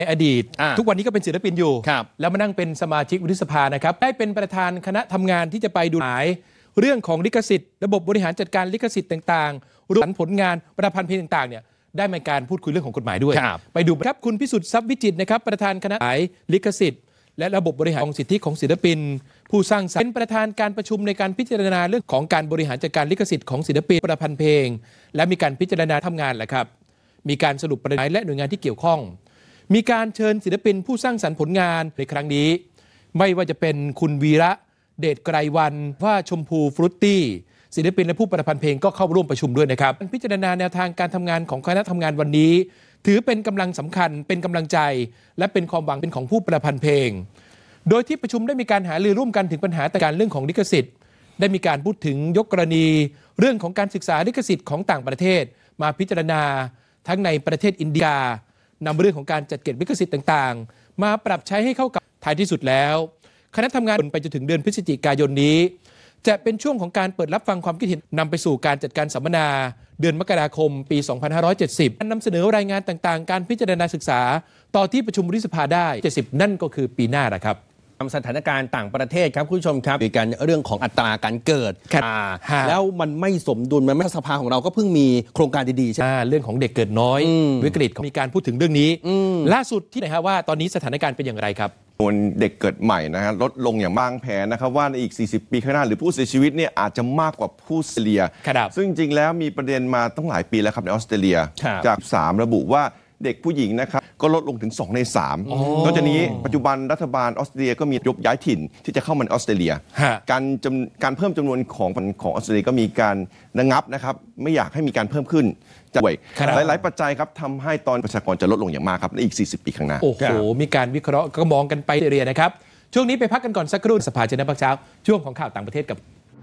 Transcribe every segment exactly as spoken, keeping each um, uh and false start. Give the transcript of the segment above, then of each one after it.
ในอดีตทุกวันนี้ก็เป็นศิลปินอยู่แล้วมานั่งเป็นสมาชิกวุฒิสภานะครับได้เป็นประธานคณะทำงานที่จะไปดูหมายเรื่องของลิขสิทธิ์ระบบบริหารจัดการลิขสิทธิ์ต่างๆรวมผลงานประพันธ์เพลงต่างๆเนี่ยได้มีการพูดคุยเรื่องของกฎหมายด้วยไปดูครับคุณพิสุทธิ์ทรัพย์วิจิตรนะครับประธานคณะกฎหมายลิขสิทธิ์และระบบบริหารสิทธิของศิลปินผู้สร้างสรรค์เป็นประธานการประชุมในการพิจารณาเรื่องของการบริหารจัดการลิขสิทธิ์ของศิลปินประพันธ์เพลงและมีการพิจารณาทำงานแหละครับมีการสรุปประเด็นและหน่วยงานที่เกี่ยวข้องมีการเชิญศิลปินผู้สร้างสรรค์ผลงานในครั้งนี้ไม่ว่าจะเป็นคุณวีระเดชไกรวันว่าชมพูฟรุตตี้ศิลปินและผู้ประพันธ์เพลงก็เข้าร่วมประชุมด้วยนะครับพิจารณาแนวทางการทำงานของคณะทำงานวันนี้ถือเป็นกำลังสำคัญเป็นกำลังใจและเป็นความหวังเป็นของผู้ประพันธ์เพลงโดยที่ประชุมได้มีการหารือร่วมกันถึงปัญหาการเรื่องของลิขสิทธิ์ได้มีการพูดถึงยกกรณีเรื่องของการศึกษาลิขสิทธิ์ของต่างประเทศมาพิจารณาทั้งในประเทศอินเดียนำเรื่องของการจัดเก็บลิขสิทธิ์ต่างๆมาปรับใช้ให้เข้ากับท้ายที่สุดแล้วคณะทำงานไปจนถึงเดือนพฤศจิกายนนี้จะเป็นช่วงของการเปิดรับฟังความคิดเห็นนำไปสู่การจัดการสัมมนาเดือนมกราคมปี สองพันห้าร้อยเจ็ดสิบ นำเสนอรายงานต่างๆการพิจารณาศึกษาต่อที่ประชุมวุฒิสภาได้เจ็ดสิบนั่นก็คือปีหน้านะครับสถานการณ์ต่างประเทศครับคุณผู้ชมครับมีการเรื่องของอัตราการเกิดแล้วมันไม่สมดุลมันไม่สภาของเราก็เพิ่งมีโครงการดีๆใช่ไหมเรื่องของเด็กเกิดน้อยวิกฤตมีการพูดถึงเรื่องนี้ล่าสุดที่ไหนครับว่าตอนนี้สถานการณ์เป็นอย่างไรครับจำนวนเด็กเกิดใหม่นะฮะลดลงอย่างบางแผนนะครับว่าในอีกสี่สิบปีข้างหน้าหรือผู้เสียชีวิตเนี่ยอาจจะมากกว่าผู้เสียซึ่งจริงๆแล้วมีประเด็นมาตั้งหลายปีแล้วครับในออสเตรเลียจากสามระบุว่าเด็กผู้หญิงนะครับก็ลดลงถึงสองในสามนอกจากนี้ปัจจุบันรัฐบาลออสเตรเลียก็มียกย้ายถิ่นที่จะเข้ามาในออสเตรเลียการจำการเพิ่มจำนวนของของออสเตรเลียก็มีการระงับนะครับไม่อยากให้มีการเพิ่มขึ้นจากหลายๆปัจจัยครับทำให้ตอนประชากรจะลดลงอย่างมากครับในอีกสี่สิบปีข้างหน้าโอ้โหมีการวิเคราะห์ก็มองกันไปเรียนนะครับช่วงนี้ไปพักกันก่อนสักครู่สภาเจนพักเช้าช่วงของข่าวต่างประเทศกับ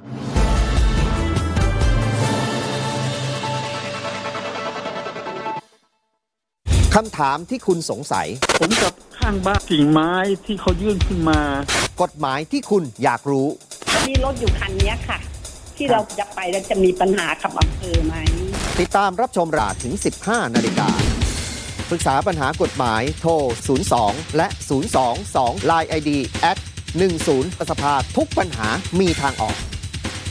คำถามที่คุณสงสัยผมกับข้างบ้านกิ่งไม้ที่เขายื่นขึ้นมากฎหมายที่คุณอยากรู้มีรถอยู่คันนี้ค่ะที่เราจะไปแล้วจะมีปัญหากับอำเภอไหมติดตามรับชมรายถึง สิบห้านาฬิกาปรึกษาปัญหากฎหมายโทรศูนย์ สองและศูนย์ สอง สอง ไลน์ ไอ ดี แอท หนึ่ง ศูนย์ สภาทุกปัญหามีทางออก